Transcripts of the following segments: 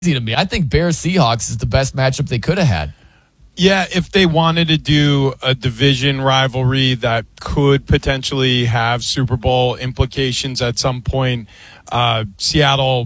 to me. I think Bears Seahawks is the best matchup they could have had. Yeah, if they wanted to do a division rivalry that could potentially have Super Bowl implications at some point, Seattle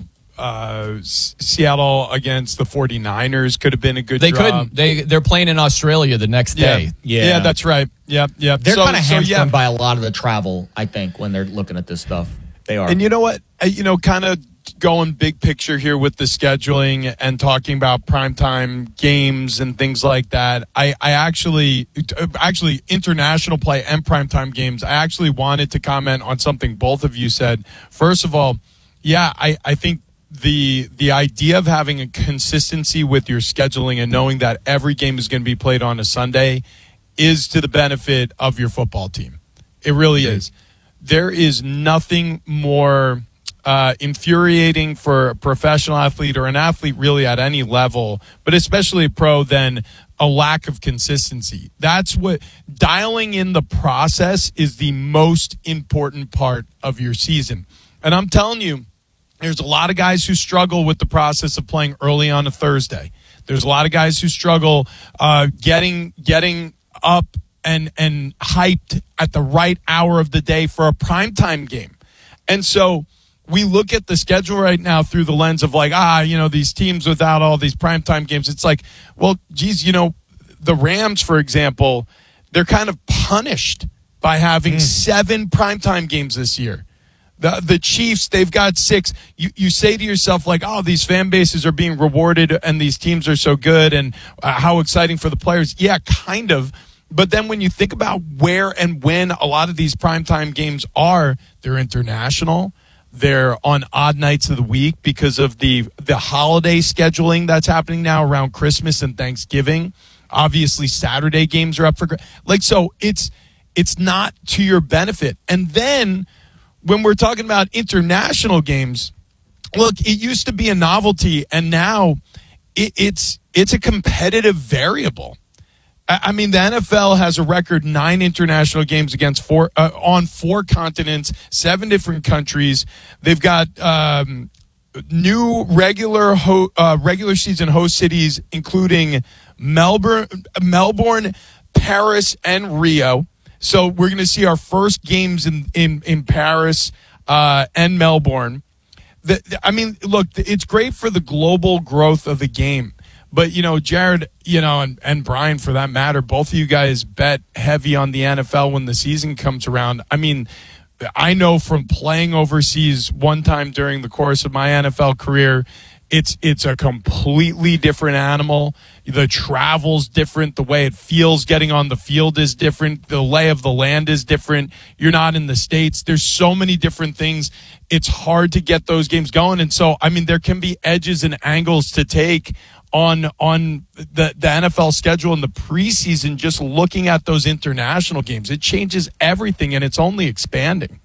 against the 49ers could have been a good They draw. couldn't. They're playing in Australia the next day. Yeah, that's right. Yep. They're kind of hamstrung by a lot of the travel, I think, when they're looking at this stuff. They are. And you know what? Kind of going big picture here with the scheduling and talking about primetime games and things like that. I actually international play and primetime games. I actually wanted to comment on something both of you said. First of all, yeah, I think the idea of having a consistency with your scheduling and knowing that every game is going to be played on a Sunday is to the benefit of your football team. It really is. There is nothing more infuriating for a professional athlete or an athlete really at any level, but especially a pro, than a lack of consistency. That's what dialing in the process is the most important part of your season. And I'm telling you, there's a lot of guys who struggle with the process of playing early on a Thursday. There's a lot of guys who struggle getting up and hyped at the right hour of the day for a primetime game. And so we look at the schedule right now through the lens of like, these teams without all these primetime games. It's like, well, geez, the Rams, for example, they're kind of punished by having 7 primetime games this year. The Chiefs, they've got 6. You say to yourself, like, these fan bases are being rewarded and these teams are so good and how exciting for the players. Yeah, kind of. But then when you think about where and when a lot of these primetime games are, they're international. They're on odd nights of the week because of the holiday scheduling that's happening now around Christmas and Thanksgiving. Obviously, Saturday games are up for so it's not to your benefit. And then when we're talking about international games, look, it used to be a novelty, and now it's a competitive variable. I mean, the NFL has a record 9 international games against on 4 continents, 7 different countries. They've got new regular season host cities, including Melbourne, Paris, and Rio. So we're going to see our first games in Paris and Melbourne. Look, it's great for the global growth of the game. But, Jared, and Brian, for that matter, both of you guys bet heavy on the NFL when the season comes around. I mean, I know from playing overseas one time during the course of my NFL career, it's a completely different animal. The travel's different. The way it feels getting on the field is different. The lay of the land is different. You're not in the States. There's so many different things. It's hard to get those games going. And so, there can be edges and angles to take on the NFL schedule in the preseason, just looking at those international games. It changes everything, and it's only expanding.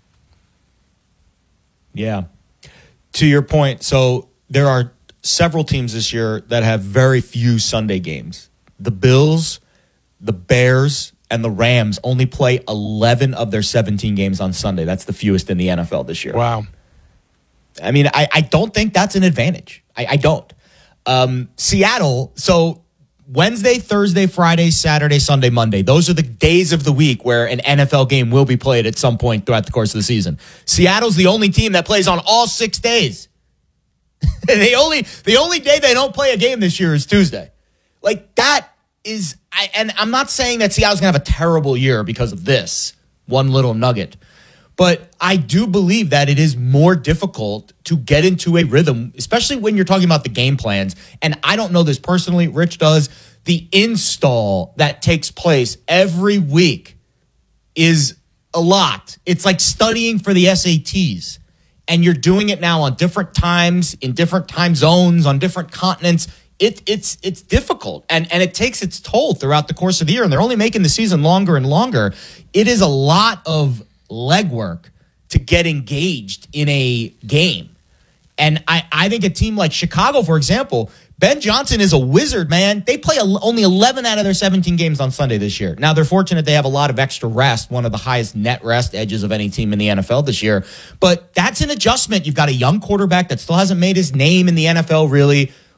Yeah. To your point, so there are several teams this year that have very few Sunday games. The Bills, the Bears, and the Rams only play 11 of their 17 games on Sunday. That's the fewest in the NFL this year. Wow. I don't think that's an advantage. I don't. Seattle, so Wednesday, Thursday, Friday, Saturday, Sunday, Monday. Those are the days of the week where an NFL game will be played at some point throughout the course of the season. Seattle's the only team that plays on all 6 days. The only day they don't play a game this year is Tuesday. Like, that is, and I'm not saying that Seattle's going to have a terrible year because of this one little nugget. But I do believe that it is more difficult to get into a rhythm, especially when you're talking about the game plans. And I don't know this personally. Rich does. The install that takes place every week is a lot. It's like studying for the SATs. And you're doing it now on different times, in different time zones, on different continents. It's difficult. And it takes its toll throughout the course of the year. And they're only making the season longer and longer. It is a lot of legwork to get engaged in a game. And I think a team like Chicago, for example, Ben Johnson is a wizard, man. They play only 11 out of their 17 games on Sunday this year. Now, they're fortunate they have a lot of extra rest, one of the highest net rest edges of any team in the NFL this year. But that's an adjustment. You've got a young quarterback that still hasn't made his name in the NFL, really.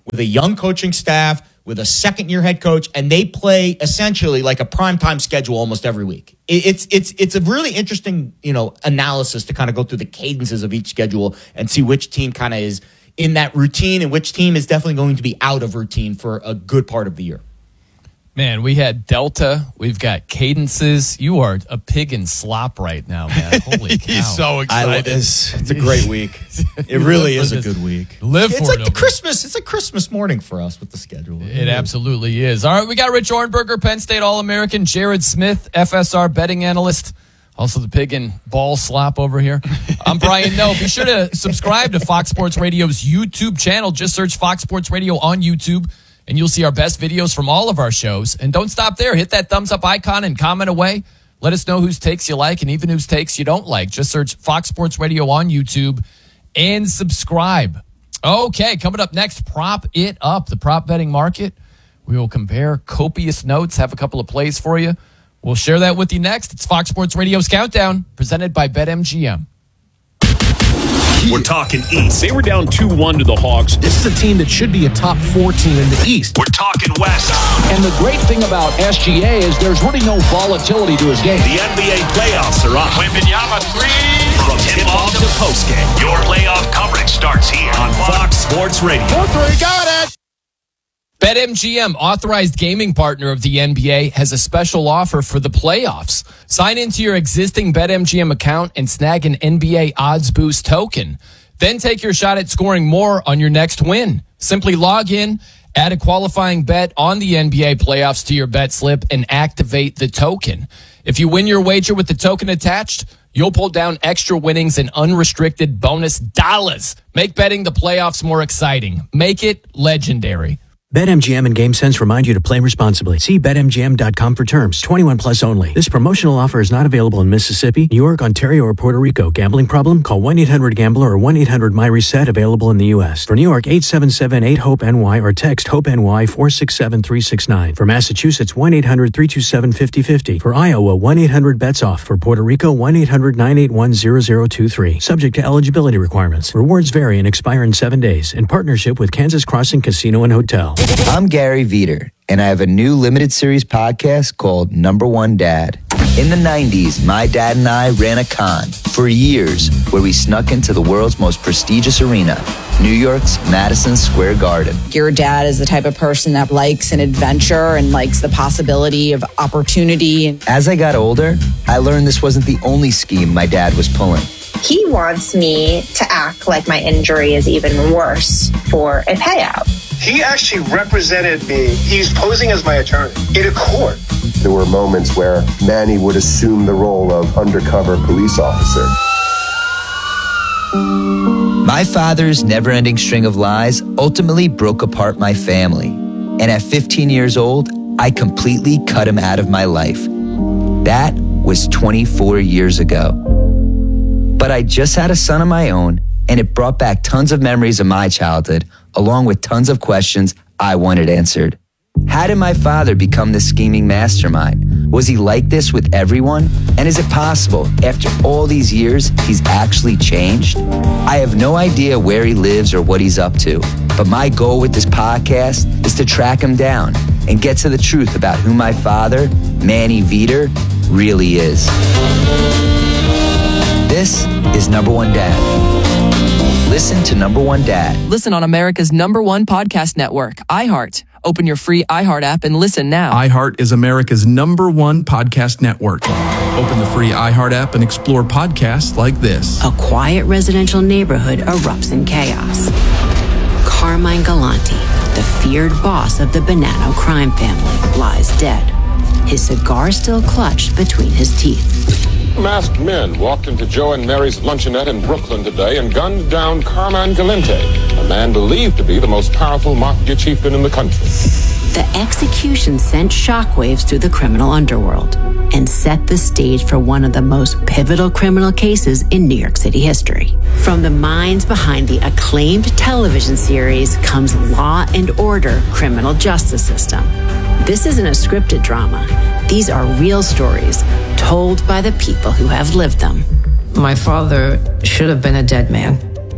with a young coaching staff, with a second-year head coach, and they play essentially like a primetime schedule almost every week. It's a really interesting, analysis to kind of go through the cadences of each schedule and see which team kind of is in that routine and which team is definitely going to be out of routine for a good part of the year. Man, we had Delta. We've got cadences. You are a pig in slop right now, man. Holy cow. He's so excited. It's a great week. It really is a good week. It's like Christmas. It's a Christmas morning for us with the schedule. It absolutely is. All right, we got Rich Ornberger, Penn State All-American, Jared Smith, FSR betting analyst, also the pig and ball slop over here. I'm Brian Noe. Be sure to subscribe to Fox Sports Radio's YouTube channel. Just search Fox Sports Radio on YouTube, and you'll see our best videos from all of our shows. And don't stop there. Hit that thumbs up icon and comment away. Let us know whose takes you like and even whose takes you don't like. Just search Fox Sports Radio on YouTube and subscribe. Okay, coming up next, Prop It Up, the prop betting market. We will compare copious notes, have a couple of plays for you. We'll share that with you next. It's Fox Sports Radio's Countdown, presented by BetMGM. We're talking East. They were down 2-1 to the Hawks. This is a team that should be a top 4 team in the East. We're talking West. And the great thing about SGA is there's really no volatility to his game. The NBA playoffs are on. Wembanyama 3. From tip-off to postgame, your playoff coverage starts here on Fox Sports Radio. 4-3, got it! BetMGM, authorized gaming partner of the NBA, has a special offer for the playoffs. Sign into your existing BetMGM account and snag an NBA Odds Boost token. Then take your shot at scoring more on your next win. Simply log in, add a qualifying bet on the NBA playoffs to your bet slip, and activate the token. If you win your wager with the token attached, you'll pull down extra winnings and unrestricted bonus dollars. Make betting the playoffs more exciting. Make it legendary. BetMGM and GameSense remind you to play responsibly. See BetMGM.com for terms. 21 plus only. This promotional offer is not available in Mississippi, New York, Ontario, or Puerto Rico. Gambling problem? Call 1-800-GAMBLER or 1-800-MyReset. Available in the U.S. For New York, 877-8-HOPE-NY or text HOPE-NY 467-369. For Massachusetts, 1-800-327-5050. For Iowa, 1-800-BETS-OFF. For Puerto Rico, 1-800-981-0023. Subject to eligibility requirements. Rewards vary and expire in 7 days. In partnership with Kansas Crossing Casino and Hotel. I'm Gary Veter, and I have a new limited series podcast called Number One Dad. In the 90s, my dad and I ran a con for years where we snuck into the world's most prestigious arena, New York's Madison Square Garden. Your dad is the type of person that likes an adventure and likes the possibility of opportunity. As I got older, I learned this wasn't the only scheme my dad was pulling. He wants me to act like my injury is even worse for a payout. He actually represented me. He's posing as my attorney in a court. There were moments where Manny would assume the role of undercover police officer. My father's never-ending string of lies ultimately broke apart my family. And at 15 years old, I completely cut him out of my life. That was 24 years ago. But I just had a son of my own, and it brought back tons of memories of my childhood, along with tons of questions I wanted answered. How did my father become this scheming mastermind? Was he like this with everyone? And is it possible, after all these years, he's actually changed? I have no idea where he lives or what he's up to, but my goal with this podcast is to track him down and get to the truth about who my father, Manny Veter, really is. This is Number One Dad. Listen to Number One Dad. Listen on America's #1 podcast network, iHeart. Open your free iHeart app and listen now. iHeart is America's #1 podcast network. Open the free iHeart app and explore podcasts like this. A quiet residential neighborhood erupts in chaos. Carmine Galante, the feared boss of the Bonanno crime family, lies dead. His cigar still clutched between his teeth. Masked men walked into Joe and Mary's luncheonette in Brooklyn today and gunned down Carmine Galante, a man believed to be the most powerful mafia chieftain in the country. The execution sent shockwaves through the criminal underworld and set the stage for one of the most pivotal criminal cases in New York City history. From the minds behind the acclaimed television series comes Law and Order: Criminal Justice System. This isn't a scripted drama. These are real stories told by the people who have lived them. My father should have been a dead man.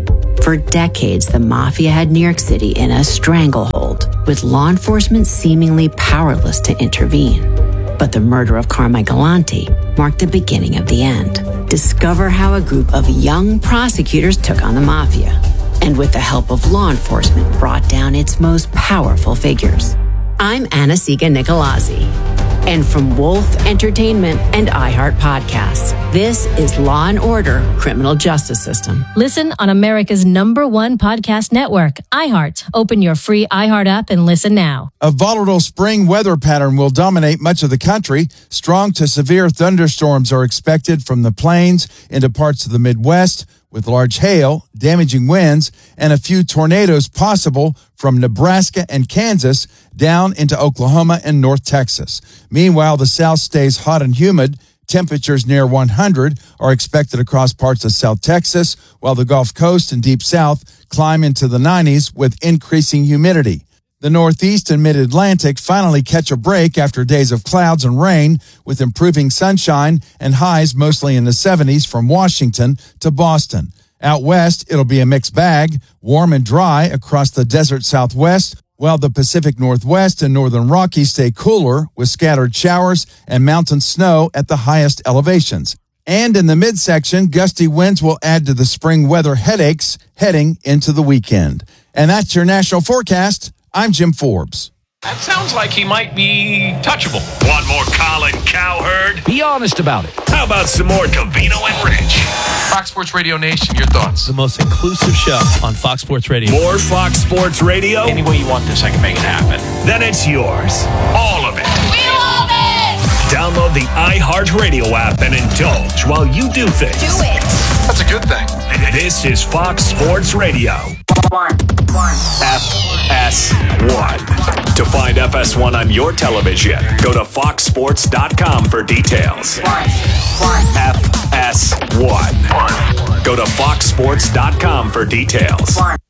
For decades, the mafia had New York City in a stranglehold, with law enforcement seemingly powerless to intervene. But the murder of Carmine Galante marked the beginning of the end. Discover how a group of young prosecutors took on the mafia, and with the help of law enforcement, brought down its most powerful figures. I'm Anna-Sigga Nicolazzi, and from Wolf Entertainment and iHeart Podcasts, this is Law & Order: Criminal Justice System. Listen on America's #1 podcast network, iHeart. Open your free iHeart app and listen now. A volatile spring weather pattern will dominate much of the country. Strong to severe thunderstorms are expected from the plains into parts of the Midwest, with large hail, damaging winds, and a few tornadoes possible from Nebraska and Kansas down into Oklahoma and North Texas. Meanwhile, the South stays hot and humid. Temperatures near 100 are expected across parts of South Texas, while the Gulf Coast and Deep South climb into the 90s with increasing humidity. The Northeast and Mid-Atlantic finally catch a break after days of clouds and rain, with improving sunshine and highs mostly in the 70s from Washington to Boston. Out west, it'll be a mixed bag, warm and dry across the desert Southwest, while the Pacific Northwest and Northern Rockies stay cooler with scattered showers and mountain snow at the highest elevations. And in the midsection, gusty winds will add to the spring weather headaches heading into the weekend. And that's your national forecast. I'm Jim Forbes. That sounds like he might be touchable. Want more Colin Cowherd? Be honest about it. How about some more Covino and Rich? Fox Sports Radio Nation, your thoughts? The most inclusive show on Fox Sports Radio. More Fox Sports Radio? Any way you want this, I can make it happen. Then it's yours. All of it. We love it! Download the iHeartRadio app and indulge while you do things. Do it. That's a good thing. This is Fox Sports Radio. FS1. To find FS1 on your television, go to foxsports.com for details. FS1. Go to foxsports.com for details.